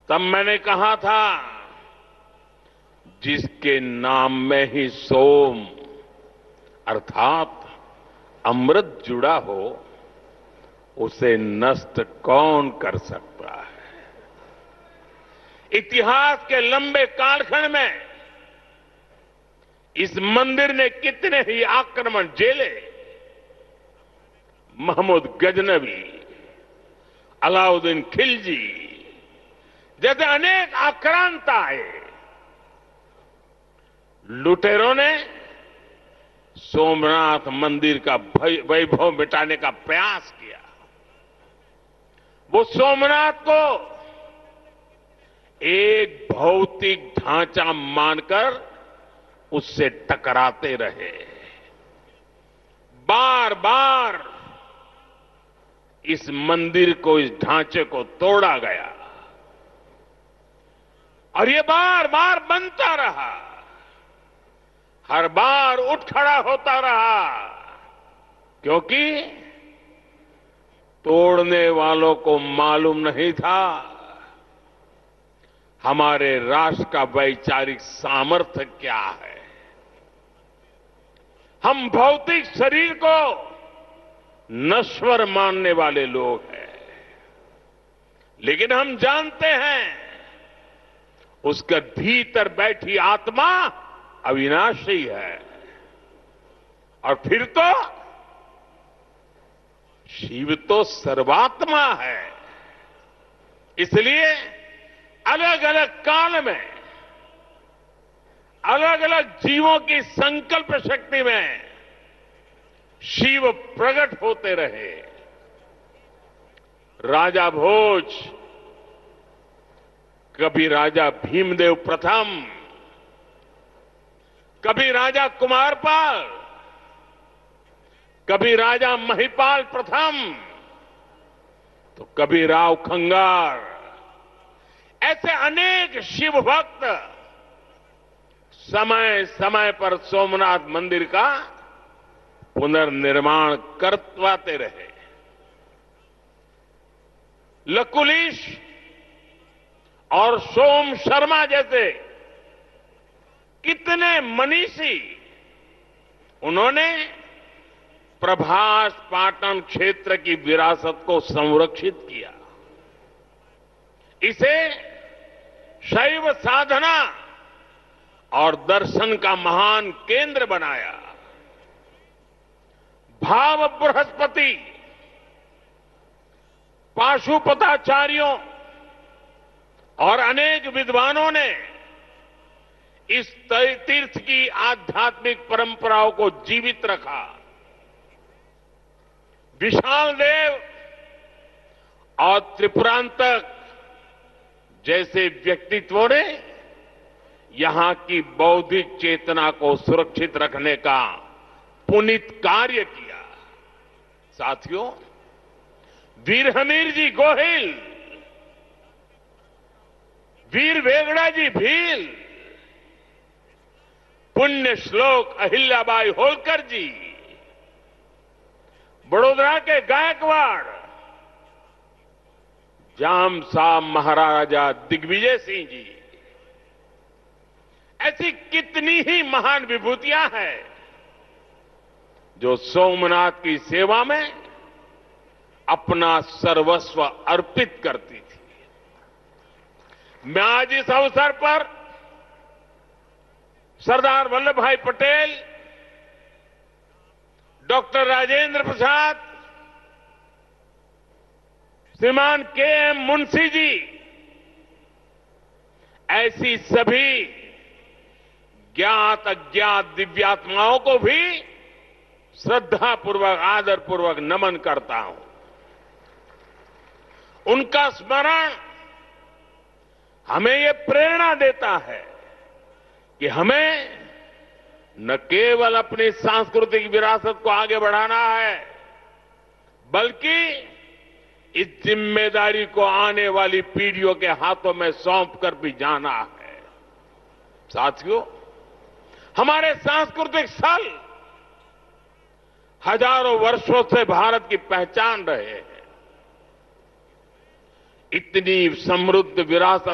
तब मैंने कहा था, जिसके नाम में ही सोम अर्थात अमृत जुड़ा हो, उसे नष्ट कौन कर सकता है। इतिहास के लंबे कालखंड में इस मंदिर ने कितने ही आक्रमण झेले। महमूद गजनवी, अलाउद्दीन खिलजी जैसे अनेक आक्रांत आए। लुटेरों ने सोमनाथ मंदिर का वैभव मिटाने का प्रयास किया। वो सोमनाथ को एक भौतिक ढांचा मानकर उससे टकराते रहे। बार बार इस मंदिर को, इस ढांचे को तोड़ा गया और ये बार बार बनता रहा, हर बार उठ खड़ा होता रहा, क्योंकि तोड़ने वालों को मालूम नहीं था हमारे राष्ट्र का वैचारिक सामर्थ्य क्या है। हम भौतिक शरीर को नश्वर मानने वाले लोग हैं, लेकिन हम जानते हैं उसके भीतर बैठी आत्मा अविनाशी है। और फिर तो शिव तो सर्वात्मा है। इसलिए अलग अलग काल में अलग अलग जीवों की संकल्प शक्ति में शिव प्रकट होते रहे। राजा भोज, कभी राजा भीमदेव प्रथम, कभी राजा कुमारपाल, कभी राजा महिपाल प्रथम, तो कभी राव खंगार, ऐसे अनेक शिव भक्त समय समय पर सोमनाथ मंदिर का पुनर्निर्माण करवाते रहे। लकुलिश और सोम शर्मा जैसे कितने मनीषी, उन्होंने प्रभास पाटन क्षेत्र की विरासत को संरक्षित किया, इसे शैव साधना और दर्शन का महान केंद्र बनाया। भाव बृहस्पति, पाशुपताचार्यों और अनेक विद्वानों ने इस तीर्थ की आध्यात्मिक परंपराओं को जीवित रखा। विशाल देव और त्रिपुरांतक जैसे व्यक्तित्वों ने यहां की बौद्धिक चेतना को सुरक्षित रखने का पुनीत कार्य किया। साथियों, वीर हमीर जी गोहिल, वीर वेगड़ा जी भील, पुण्य श्लोक अहिल्याबाई होलकर जी, बड़ोदरा के गायकवाड़ जाम साहब महाराजा दिग्विजय सिंह जी, ऐसी कितनी ही महान विभूतियां हैं जो सोमनाथ की सेवा में अपना सर्वस्व अर्पित करती थी। मैं आज इस अवसर पर सरदार वल्लभ भाई पटेल, डॉक्टर राजेंद्र प्रसाद, श्रीमान के.एम. मुंशी जी, ऐसी सभी ज्ञात अज्ञात दिव्यात्माओं को भी श्रद्धापूर्वक, आदरपूर्वक नमन करता हूं। उनका स्मरण हमें ये प्रेरणा देता है कि हमें न केवल अपनी सांस्कृतिक विरासत को आगे बढ़ाना है, बल्कि इस जिम्मेदारी को आने वाली पीढ़ियों के हाथों में सौंप कर भी जाना है। साथियों, हमारे सांस्कृतिक स्थल हजारों वर्षों से भारत की पहचान रहे हैं। इतनी समृद्ध विरासत